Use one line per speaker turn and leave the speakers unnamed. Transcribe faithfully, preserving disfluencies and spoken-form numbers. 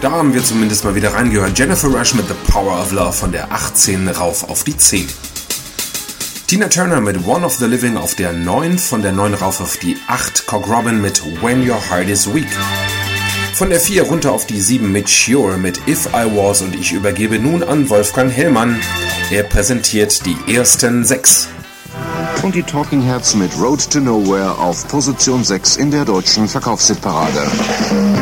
Da haben wir zumindest mal wieder reingehört. Jennifer Rush mit The Power of Love von der achtzehn rauf auf die zehn. Tina Turner mit One of the Living auf der neun, von der neun rauf auf die acht. Cock Robin mit When Your Heart is Weak. Von der vier runter auf die sieben mit Sure mit If I Was, und ich übergebe nun an Wolfgang Hellmann. Er präsentiert die ersten sechs.
Und die Talking Heads mit Road to Nowhere auf Position sechs in der deutschen Verkaufshitparade.